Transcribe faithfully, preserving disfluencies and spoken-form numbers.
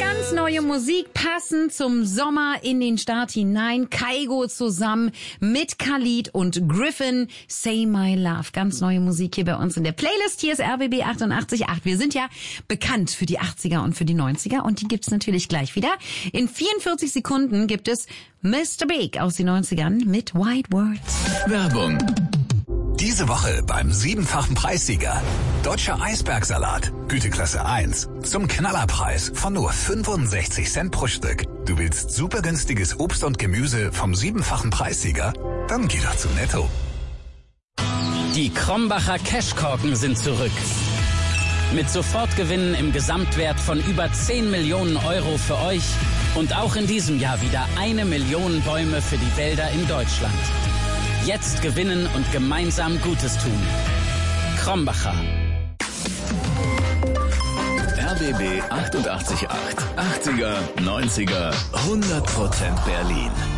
Ganz neue Musik, passend zum Sommer in den Start hinein. Kygo zusammen mit Khalid und Griffin, Say My Love. Ganz neue Musik hier bei uns in der Playlist. Hier ist R B B achtundachtzig Komma acht. Wir sind ja bekannt für die achtziger und für die neunziger und die gibt's natürlich gleich wieder. In vierundvierzig Sekunden gibt es Mister Big aus den neunzigern mit White Words. Werbung. Diese Woche beim siebenfachen Preissieger. Deutscher Eisbergsalat, Güteklasse eins. Zum Knallerpreis von nur fünfundsechzig Cent pro Stück. Du willst super günstiges Obst und Gemüse vom siebenfachen Preissieger? Dann geh doch zu Netto. Die Krombacher Cashkorken sind zurück. Mit Sofortgewinnen im Gesamtwert von über zehn Millionen Euro für euch und auch in diesem Jahr wieder eine Million Bäume für die Wälder in Deutschland. Jetzt gewinnen und gemeinsam Gutes tun. Krombacher. R B B achtundachtzig Komma acht. achtziger, neunziger, hundert Prozent Berlin.